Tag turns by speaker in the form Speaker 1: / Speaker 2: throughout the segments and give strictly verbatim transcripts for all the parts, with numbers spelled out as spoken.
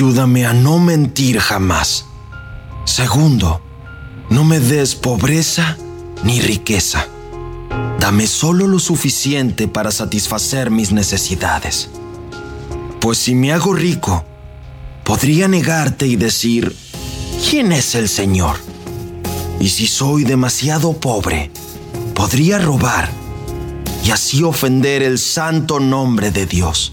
Speaker 1: ayúdame a no mentir jamás. Segundo, no me des pobreza ni riqueza. Dame solo lo suficiente para satisfacer mis necesidades. Pues si me hago rico, podría negarte y decir, ¿quién es el Señor? Y si soy demasiado pobre, podría robar y así ofender el santo nombre de Dios.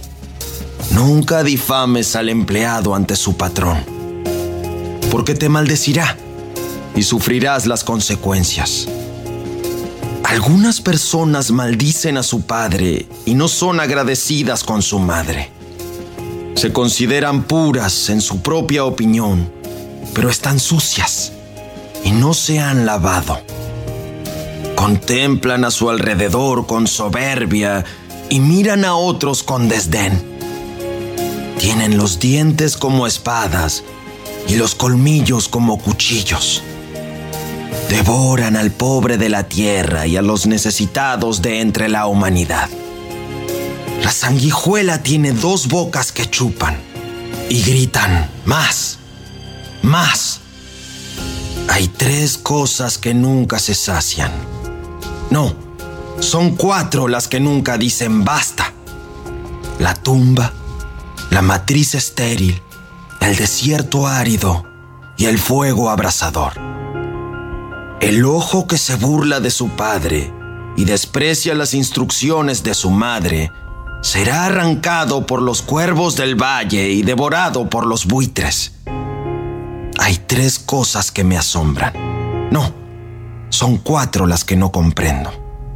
Speaker 1: Nunca difames al empleado ante su patrón, porque te maldecirá y sufrirás las consecuencias. Algunas personas maldicen a su padre y no son agradecidas con su madre. Se consideran puras en su propia opinión, pero están sucias y no se han lavado. Contemplan a su alrededor con soberbia y miran a otros con desdén. Tienen los dientes como espadas y los colmillos como cuchillos. Devoran al pobre de la tierra y a los necesitados de entre la humanidad. La sanguijuela tiene dos bocas que chupan y gritan, ¡más! ¡Más! Hay tres cosas que nunca se sacian. No, son cuatro las que nunca dicen basta. La tumba, la matriz estéril, el desierto árido y el fuego abrasador. El ojo que se burla de su padre y desprecia las instrucciones de su madre será arrancado por los cuervos del valle y devorado por los buitres. Hay tres cosas que me asombran. No, son cuatro las que no comprendo.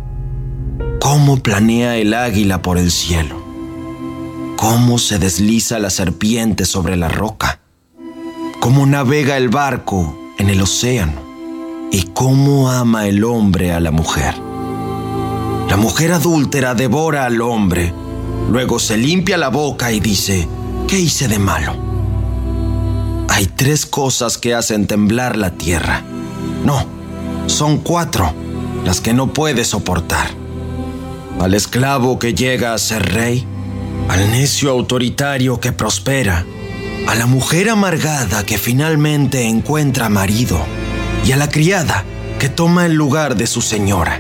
Speaker 1: ¿Cómo planea el águila por el cielo? ¿Cómo se desliza la serpiente sobre la roca? ¿Cómo navega el barco en el océano? ¿Y cómo ama el hombre a la mujer? La mujer adúltera devora al hombre, luego se limpia la boca y dice, ¿qué hice de malo? Hay tres cosas que hacen temblar la tierra. No, son cuatro las que no puede soportar. Al esclavo que llega a ser rey, al necio autoritario que prospera, a la mujer amargada que finalmente encuentra marido, y a la criada que toma el lugar de su señora.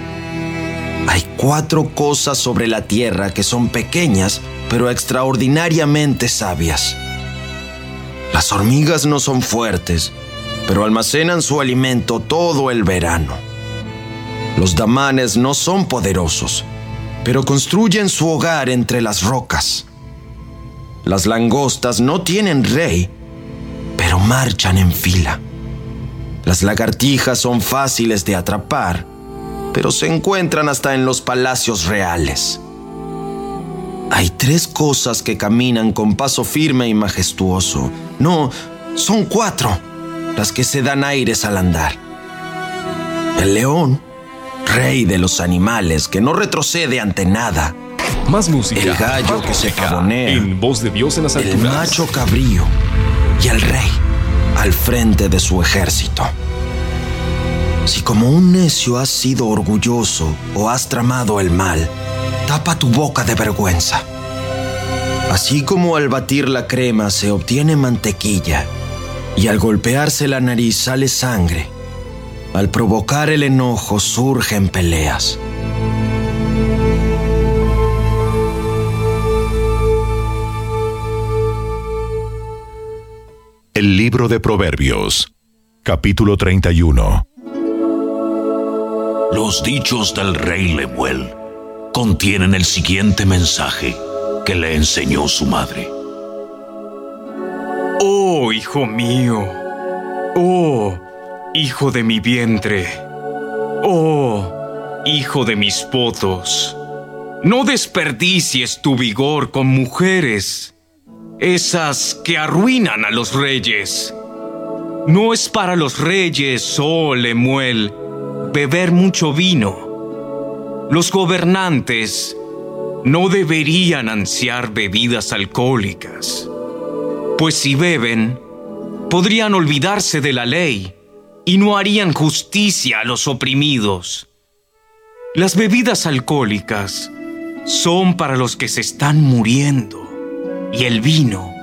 Speaker 1: Hay cuatro cosas sobre la tierra que son pequeñas, pero extraordinariamente sabias. Las hormigas no son fuertes, pero almacenan su alimento todo el verano. Los damanes no son poderosos, pero construyen su hogar entre las rocas. Las langostas no tienen rey, pero marchan en fila. Las lagartijas son fáciles de atrapar, pero se encuentran hasta en los palacios reales. Hay tres cosas que caminan con paso firme y majestuoso. No, son cuatro las que se dan aires al andar. El león, rey de los animales, que no retrocede ante nada.
Speaker 2: Más música.
Speaker 1: El gallo que se pavonea.
Speaker 2: En voz de Dios en las alturas.
Speaker 1: El macho cabrío y el rey al frente de su ejército. Si como un necio has sido orgulloso o has tramado el mal, tapa tu boca de vergüenza. Así como al batir la crema se obtiene mantequilla y al golpearse la nariz sale sangre, al provocar el enojo surgen peleas.
Speaker 3: El libro de Proverbios, capítulo treinta y uno.
Speaker 4: Los dichos del rey Lemuel contienen el siguiente mensaje que le enseñó su madre.
Speaker 5: Oh, hijo mío, oh, hijo de mi vientre, oh, hijo de mis potos, no desperdicies tu vigor con mujeres, esas que arruinan a los reyes. No es para los reyes, oh Lemuel, beber mucho vino. Los gobernantes no deberían ansiar bebidas alcohólicas, pues si beben, podrían olvidarse de la ley y no harían justicia a los oprimidos. Las bebidas alcohólicas son para los que se están muriendo, y el vino